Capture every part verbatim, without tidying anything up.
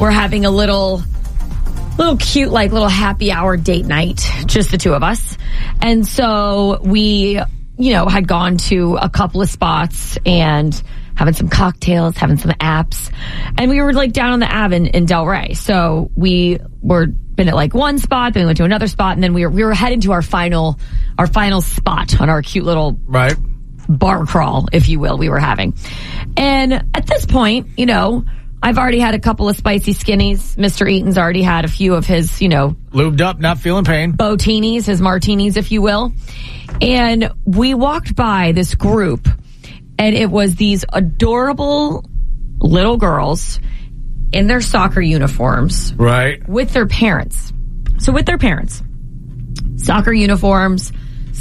we're having a little, little cute, like little happy hour date night, just the two of us. And so we, you know, had gone to a couple of spots and having some cocktails, having some apps. And we were like down on the Ave in, in Delray. So we were been at like one spot, then we went to another spot, and then we were we were heading to our final our final spot on our cute little right bar crawl, if you will, we were having. And at this point, you know, I've already had a couple of spicy skinnies. Mister Eaton's already had a few of his, you know, lubed up, not feeling pain. Botinis, his martinis, if you will. And we walked by this group, and it was these adorable little girls in their soccer uniforms. Right. With their parents. So with their parents. Soccer uniforms,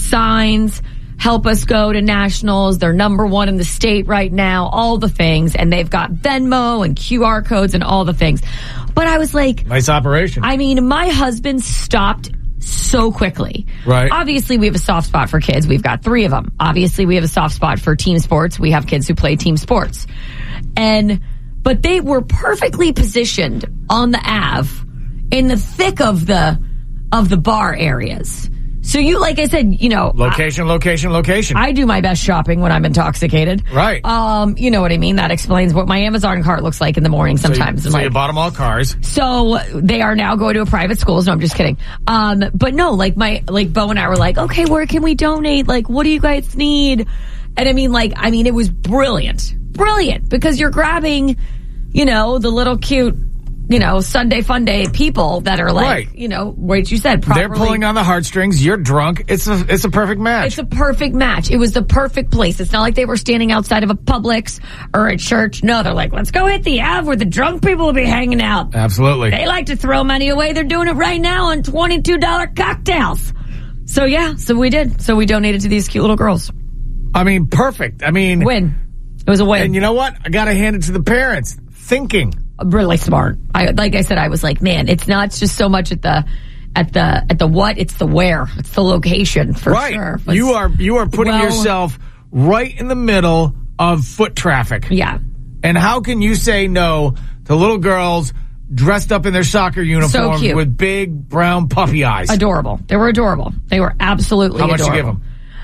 signs, help us go to nationals. They're number one in the state right now, all the things. And they've got Venmo and Q R codes and all the things. But I was like... Nice operation. I mean, my husband stopped so quickly. Right. Obviously, we have a soft spot for kids. We've got three of them. Obviously, we have a soft spot for team sports. We have kids who play team sports. And... But they were perfectly positioned on the Ave in the thick of the of the bar areas. So you, like I said, you know... Location, I, location, location. I do my best shopping when I'm intoxicated. Right. Um, you know what I mean? That explains what my Amazon cart looks like in the morning sometimes. So you, so like, you bought them all cars. So they are now going to a private school. No, I'm just kidding. Um, but no, like my, like Bo and I were like, okay, where can we donate? Like, what do you guys need? And I mean, like, I mean, it was brilliant. Brilliant. Because you're grabbing, you know, the little cute, you know, Sunday fun day people that are like, right. you know, what you said, properly. They're pulling on the heartstrings. You're drunk. It's a, it's a perfect match. It's a perfect match. It was the perfect place. It's not like they were standing outside of a Publix or a church. No, they're like, let's go hit the Ave where the drunk people will be hanging out. Absolutely. They like to throw money away. They're doing it right now on twenty-two dollars cocktails. So yeah, so we did. So we donated to these cute little girls. I mean, perfect. I mean. Win. It was a win. And you know what? I got to hand it to the parents. Thinking. Really smart. I, like I said, I was like, man, it's not just so much at the, at the, at the what, it's the where, it's the location for right. sure. Right. You are, you are putting well, yourself right in the middle of foot traffic. Yeah. And how can you say no to little girls dressed up in their soccer uniforms so with big brown puppy eyes? Adorable. They were adorable. They were absolutely adorable. How much adorable.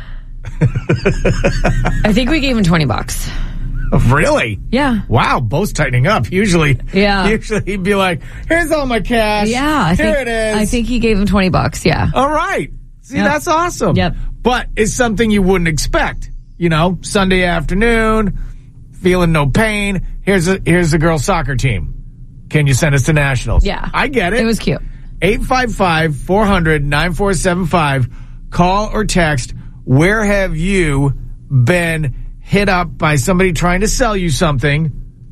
you give them? I think we gave him twenty bucks. Really? Yeah. Wow, Bo's tightening up. Usually, yeah. Usually he'd be like, "Here's all my cash. Yeah, I here think, it is." I think he gave him twenty bucks. Yeah. All right. See, yep. That's awesome. Yep. But it's something you wouldn't expect. You know, Sunday afternoon, feeling no pain. Here's a here's a girls' soccer team. Can you send us to nationals? Yeah. I get it. It was cute. eight five five, four hundred, nine four seven five. Call or text. Where have you been hit up by somebody trying to sell you something,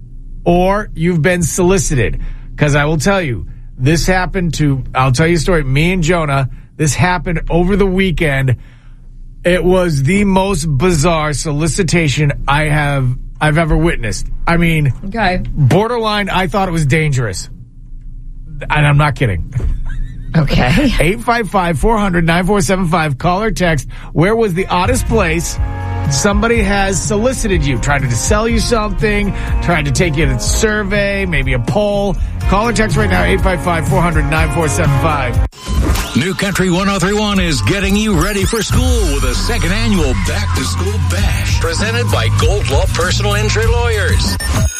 or you've been solicited? Because I will tell you, this happened to, I'll tell you a story, me and Jonah, this happened over the weekend. It was the most bizarre solicitation I have, I've ever witnessed. I mean, okay. Borderline, I thought it was dangerous. And I'm not kidding. Okay. eight five five, four hundred, nine four seven five. Call or text. Where was the oddest place somebody has solicited you, tried to sell you something, tried to take you to a survey, maybe a poll? Call or text right now, eight five five, four hundred, nine four seven five. New Country one oh three point one is getting you ready for school with a second annual Back to School Bash, presented by Gold Law Personal Injury Lawyers.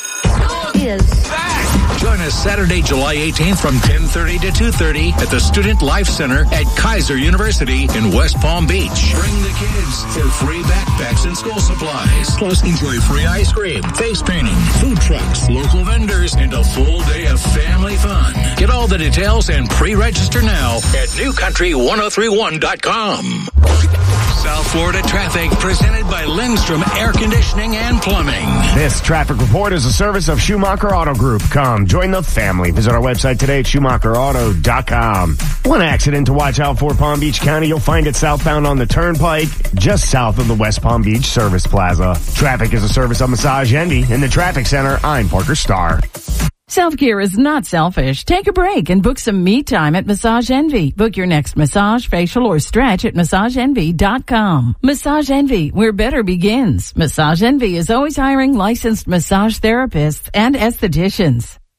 Is back. Join us Saturday, July eighteenth from ten thirty to two thirty at the Student Life Center at Kaiser University in West Palm Beach. Bring the kids for free backpacks and school supplies. Plus, enjoy free ice cream, face painting, food trucks, local vendors, and a full day of family fun. Get all the details and pre-register now at new country one oh three one dot com. South Florida traffic presented by Lindstrom Air Conditioning and Plumbing. This traffic report is a service of Schumacher Auto Group. Come, join the family. Visit our website today at schumacher auto dot com. One accident to watch out for, Palm Beach County. You'll find it southbound on the Turnpike, just south of the West Palm Beach Service Plaza. Traffic is a service of Massage Envy. In the traffic center, I'm Parker Starr. Self-care is not selfish. Take a break and book some me time at Massage Envy. Book your next massage, facial, or stretch at massage envy dot com. Massage Envy, where better begins. Massage Envy is always hiring licensed massage therapists and estheticians.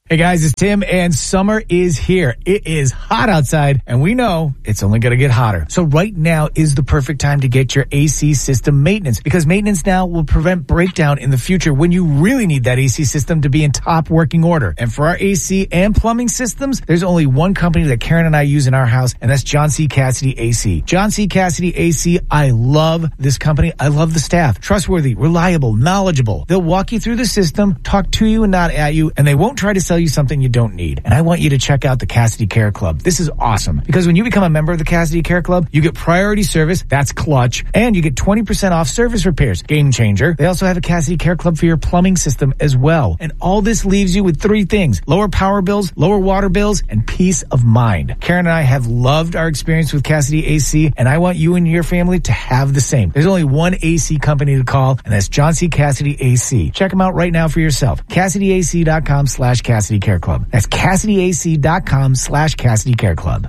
Hey guys, it's Tim, and summer is here. It is hot outside, and we know it's only going to get hotter. So right now is the perfect time to get your A C system maintenance, because maintenance now will prevent breakdown in the future when you really need that A C system to be in top working order. And for our A C and plumbing systems, there's only one company that Karen and I use in our house, and that's John C. Cassidy A C. John C. Cassidy A C, I love this company. I love the staff. Trustworthy, reliable, knowledgeable. They'll walk you through the system, talk to you and not at you, and they won't try to sell you something you don't need. And I want you to check out the Cassidy Care Club. This is awesome, because when you become a member of the Cassidy Care Club, you get priority service, that's clutch, and you get twenty percent off service repairs. Game changer. They also have a Cassidy Care Club for your plumbing system as well. And all this leaves you with three things: lower power bills, lower water bills, and peace of mind. Karen and I have loved our experience with Cassidy A C, and I want you and your family to have the same. There's only one A C company to call, and that's John C. Cassidy A C. Check them out right now for yourself. Cassidy A C dot com slash Cassidy Care Club. That's Cassidy A C dot com slash Cassidy Care Club.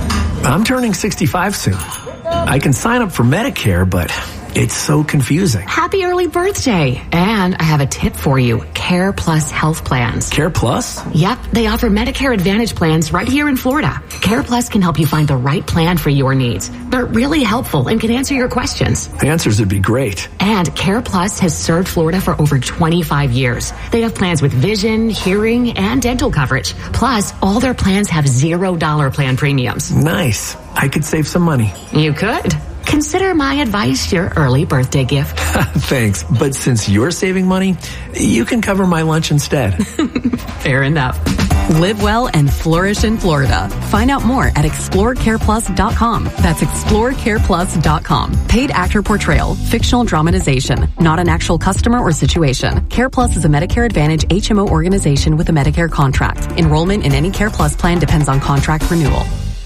I'm turning sixty-five soon. I can sign up for Medicare, but it's so confusing. Happy early birthday. And I have a tip for you. Care Plus Health Plans. Care Plus? Yep, they offer Medicare Advantage plans right here in Florida. Care Plus can help you find the right plan for your needs. They're really helpful and can answer your questions. Answers would be great. And Care Plus has served Florida for over twenty-five years. They have plans with vision, hearing, and dental coverage. Plus, all their plans have zero dollar plan premiums. Nice. I could save some money. You could. Consider my advice your early birthday gift. Thanks, but since you're saving money, you can cover my lunch instead. Fair enough. Live well and flourish in Florida. Find out more at explore care plus dot com. That's explore care plus dot com. Paid actor portrayal, fictional dramatization, not an actual customer or situation. Care Plus is a Medicare Advantage H M O organization with a Medicare contract. Enrollment in any Care Plus plan depends on contract renewal.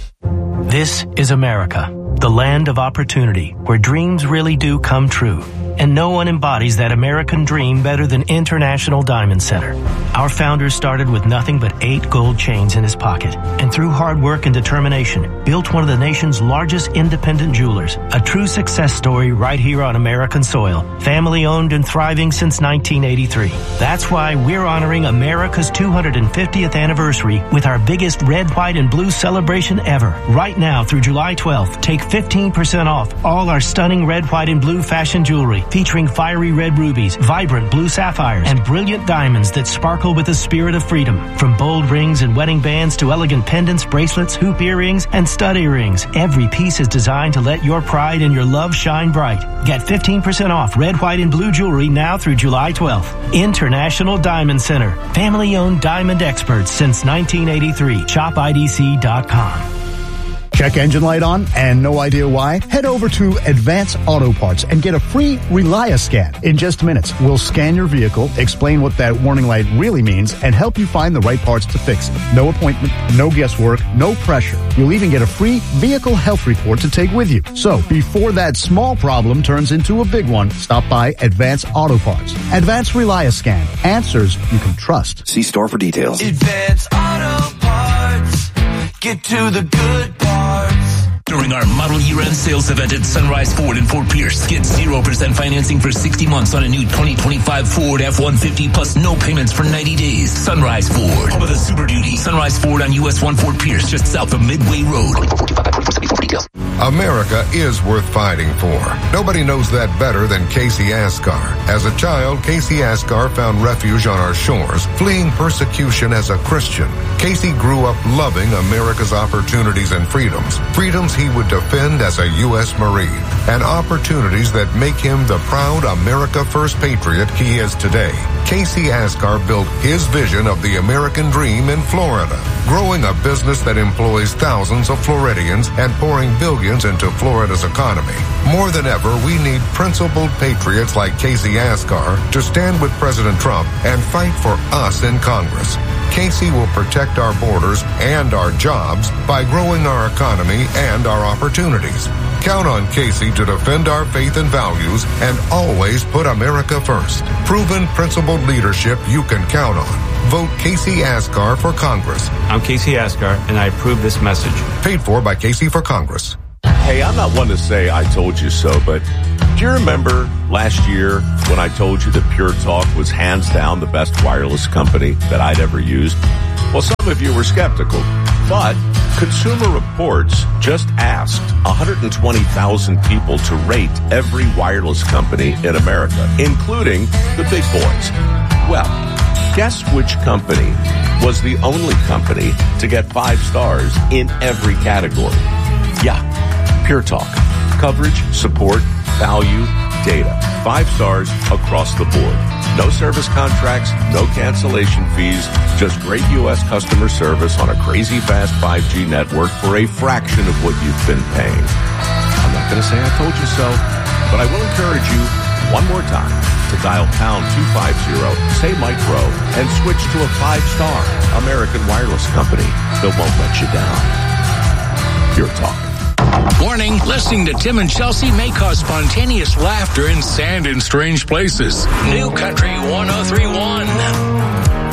This is America, the land of opportunity, where dreams really do come true. And no one embodies that American dream better than International Diamond Center. Our founder started with nothing but eight gold chains in his pocket, and through hard work and determination, built one of the nation's largest independent jewelers. A true success story right here on American soil. Family owned and thriving since nineteen eighty-three. That's why we're honoring America's two hundred fiftieth anniversary with our biggest red, white, and blue celebration ever. Right now through July twelfth, take fifteen percent off all our stunning red, white, and blue fashion jewelry, featuring fiery red rubies, vibrant blue sapphires, and brilliant diamonds that sparkle with the spirit of freedom. From bold rings and wedding bands to elegant pendants, bracelets, hoop earrings, and stud earrings, every piece is designed to let your pride and your love shine bright. Get fifteen percent off red, white, and blue jewelry now through July twelfth. International Diamond Center. Family-owned diamond experts since nineteen eighty-three. shop I D C dot com. Check engine light on and no idea why? Head over to Advance Auto Parts and get a free Relia scan. In just minutes, we'll scan your vehicle, explain what that warning light really means, and help you find the right parts to fix it. No appointment, no guesswork, no pressure. You'll even get a free vehicle health report to take with you. So, before that small problem turns into a big one, stop by Advance Auto Parts. Advance Relia scan. Answers you can trust. See store for details. Advance Auto Parts. Get to the good parts. During our model year-end sales event at Sunrise Ford in Fort Pierce, get zero percent financing for sixty months on a new twenty twenty-five Ford F one fifty plus no payments for ninety days. Sunrise Ford, home of the Super Duty. Sunrise Ford on U S one Fort Pierce, just south of Midway Road. America is worth fighting for. Nobody knows that better than Casey Asgar. As a child, Casey Asgar found refuge on our shores, fleeing persecution as a Christian. Casey grew up loving America's opportunities and freedoms, freedoms he would defend as a U S Marine, and opportunities that make him the proud America First patriot he is today. Casey Asgar built his vision of the American dream in Florida, growing a business that employs thousands of Floridians and pouring billions into Florida's economy. More than ever, we need principled patriots like Casey Asgar to stand with President Trump and fight for us in Congress. Casey will protect our borders and our jobs by growing our economy and our opportunities. Count on Casey to defend our faith and values and always put America first. Proven, principled leadership you can count on. Vote Casey Asgar for Congress. I'm Casey Asgar, and I approve this message. Paid for by Casey for Congress. Hey, I'm not one to say I told you so, but do you remember last year when I told you that Pure Talk was hands down the best wireless company that I'd ever used? Well, some of you were skeptical, but Consumer Reports just asked one hundred twenty thousand people to rate every wireless company in America, including the big boys. Well, guess which company was the only company to get five stars in every category? Yeah, Pure Talk. Coverage, support, value, data. Five stars across the board. No service contracts, no cancellation fees, just great U S customer service on a crazy fast five G network for a fraction of what you've been paying. I'm not going to say I told you so, but I will encourage you one more time to dial pound two fifty, say Mike Rowe, and switch to a five-star American wireless company that won't let you down. Pure Talk. Warning, listening to Tim and Chelsea may cause spontaneous laughter and sand in strange places. New Country one oh three point one.